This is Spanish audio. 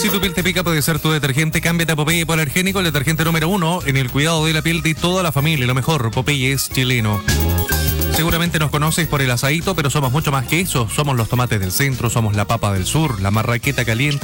Si tu piel te pica, puede ser tu detergente. Cámbiate a Popeye hipoalergénico, el detergente número 1 en el cuidado de la piel de toda la familia. Lo mejor, Popeye es chileno. Seguramente nos conoces por el asadito, pero somos mucho más que eso. Somos los tomates del centro, somos la papa del sur, la marraqueta caliente.